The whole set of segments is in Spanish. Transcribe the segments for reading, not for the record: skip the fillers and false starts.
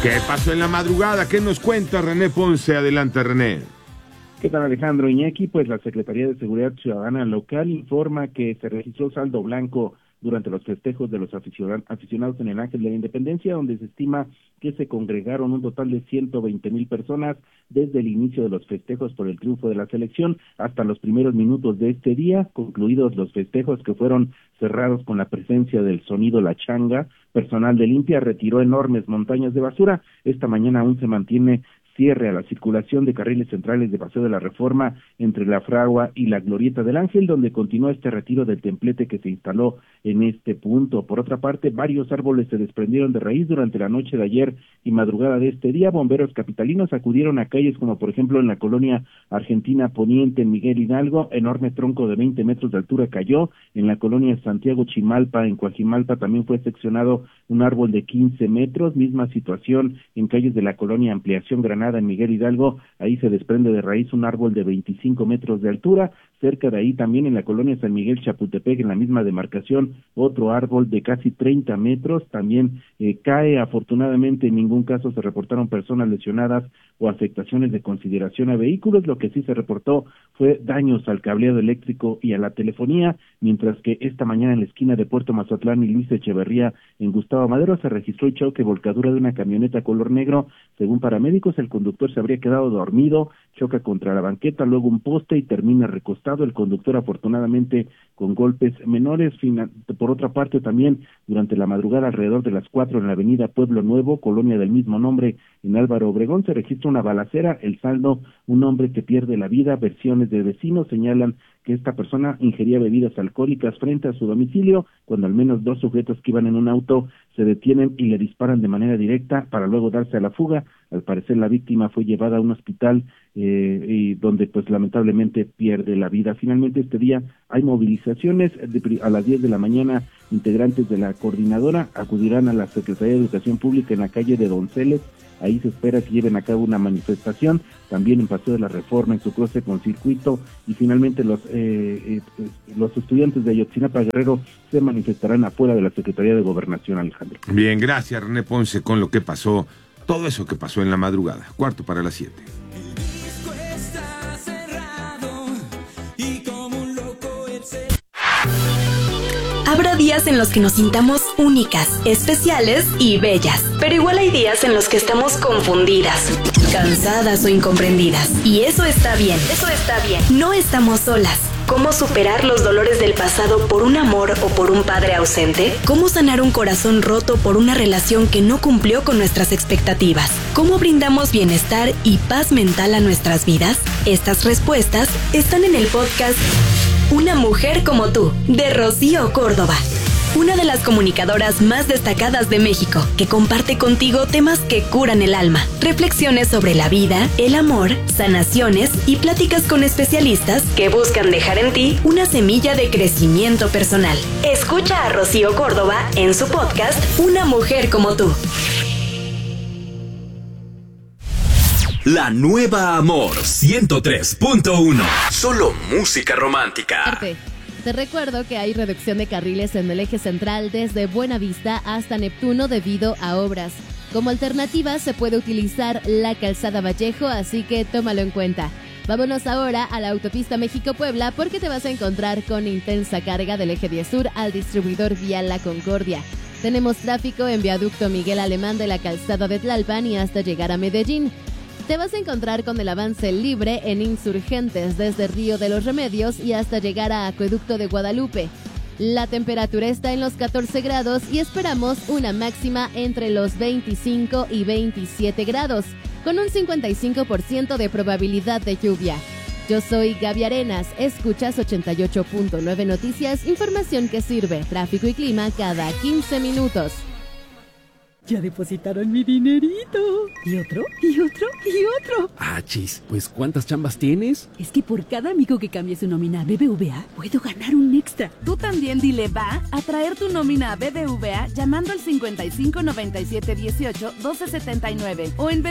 ¿Qué pasó en la madrugada? ¿Qué nos cuenta René Ponce? Adelante, René. ¿Qué tal, Alejandro? Iñaki, pues la Secretaría de Seguridad Ciudadana local informa que se registró saldo blanco durante los festejos de los aficionados en el Ángel de la Independencia, donde se estima que se congregaron un total de 120,000 personas desde el inicio de los festejos por el triunfo de la selección hasta los primeros minutos de este día, concluidos los festejos que fueron cerrados con la presencia del sonido La Changa. Personal de limpia retiró enormes montañas de basura. Esta mañana aún se mantiene cierre a la circulación de carriles centrales de Paseo de la Reforma entre la Fragua y la Glorieta del Ángel, donde continúa este retiro del templete que se instaló en este punto. Por otra parte, varios árboles se desprendieron de raíz durante la noche de ayer y madrugada de este día. Bomberos capitalinos acudieron a calles como por ejemplo en la colonia Argentina Poniente en Miguel Hidalgo, enorme tronco de 20 metros de altura cayó. En la colonia Santiago Chimalpa, en Coajimalpa, también fue seccionado un árbol de 15 metros, misma situación en calles de la colonia Ampliación Granada en Miguel Hidalgo, ahí se desprende de raíz un árbol de 25 metros de altura. Cerca de ahí también en la colonia San Miguel Chapultepec, en la misma demarcación, otro árbol de casi 30 metros también cae. Afortunadamente en ningún caso se reportaron personas lesionadas o afectaciones de consideración a vehículos. Lo que sí se reportó fue daños al cableado eléctrico y a la telefonía, mientras que esta mañana en la esquina de Puerto Mazatlán y Luis Echeverría en Gustavo Madero se registró el choque volcadura de una camioneta color negro. Según paramédicos, el conductor se habría quedado dormido, choca contra la banqueta, luego un poste y termina recostado. El conductor afortunadamente con golpes menores. Por otra parte, también durante la madrugada alrededor de las 4 en la avenida Pueblo Nuevo, colonia del mismo nombre en Álvaro Obregón, se registra una balacera. El saldo, un hombre que pierde la vida. Versiones de vecinos señalan que esta persona ingería bebidas alcohólicas frente a su domicilio, cuando al menos 2 sujetos que iban en un auto se detienen y le disparan de manera directa para luego darse a la fuga. Al parecer la víctima fue llevada a un hospital y donde pues lamentablemente pierde la vida. Finalmente este día hay movilizaciones. A las 10 de la mañana integrantes de la coordinadora acudirán a la Secretaría de Educación Pública en la calle de Donceles. Ahí se espera que lleven a cabo una manifestación, también en Paseo de la Reforma, en su cruce con Circuito, y finalmente los estudiantes de Ayotzinapa Guerrero se manifestarán afuera de la Secretaría de Gobernación, Alejandro. Bien, gracias René Ponce con lo que pasó, todo eso que pasó en la madrugada, 6:45. Habrá días en los que nos sintamos únicas, especiales y bellas. Pero igual hay días en los que estamos confundidas, cansadas o incomprendidas. Y eso está bien. No estamos solas. ¿Cómo superar los dolores del pasado por un amor o por un padre ausente? ¿Cómo sanar un corazón roto por una relación que no cumplió con nuestras expectativas? ¿Cómo brindamos bienestar y paz mental a nuestras vidas? Estas respuestas están en el podcast Una mujer como tú, de Rocío Córdoba. Una de las comunicadoras más destacadas de México, que comparte contigo temas que curan el alma, reflexiones sobre la vida, el amor, sanaciones y pláticas con especialistas que buscan dejar en ti una semilla de crecimiento personal. Escucha a Rocío Córdoba en su podcast Una mujer como tú. La nueva Amor 103.1. Solo música romántica. Te recuerdo que hay reducción de carriles en el eje central desde Buenavista hasta Neptuno debido a obras. Como alternativa se puede utilizar la calzada Vallejo, así que tómalo en cuenta. Vámonos ahora a la autopista México-Puebla porque te vas a encontrar con intensa carga del eje 10 sur al distribuidor vial La Concordia. Tenemos tráfico en viaducto Miguel Alemán de la calzada de Tlalpan y hasta llegar a Medellín. Te vas a encontrar con el avance libre en Insurgentes desde Río de los Remedios y hasta llegar a Acueducto de Guadalupe. La temperatura está en los 14 grados y esperamos una máxima entre los 25 y 27 grados, con un 55% de probabilidad de lluvia. Yo soy Gaby Arenas, escuchas 88.9 Noticias, información que sirve, tráfico y clima cada 15 minutos. Ya depositaron mi dinerito. ¿Y otro? ¿Y otro? ¿Y otro? Ah, chis, pues ¿cuántas chambas tienes? Es que por cada amigo que cambie su nómina a BBVA, puedo ganar un extra. Tú también dile va a traer tu nómina a BBVA llamando al 55 97 18 12 79 o en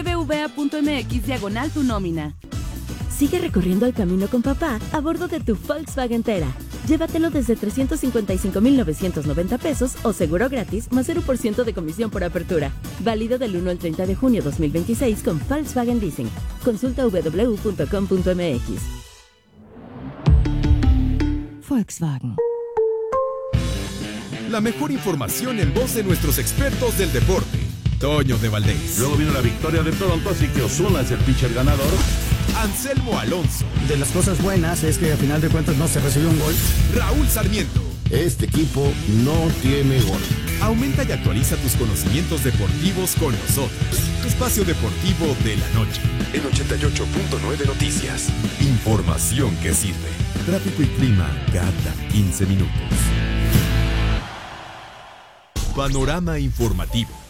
bbva.mx/tu nómina. Sigue recorriendo el camino con papá a bordo de tu Volkswagen Tera. Llévatelo desde 355,990 pesos o seguro gratis más 0% de comisión por apertura. Válido del 1 al 30 de junio 2026 con Volkswagen Leasing. Consulta www.com.mx. Volkswagen. La mejor información en voz de nuestros expertos del deporte. Toño de Valdés. Luego vino la victoria de Toronto, así que Ozuna es el pitcher ganador. Anselmo Alonso. De las cosas buenas es que a final de cuentas no se recibió un gol. Raúl Sarmiento. Este equipo no tiene gol. Aumenta y actualiza tus conocimientos deportivos con nosotros. Espacio Deportivo de la Noche. En 88.9 Noticias. Información que sirve. Tráfico y clima cada 15 minutos. Panorama informativo.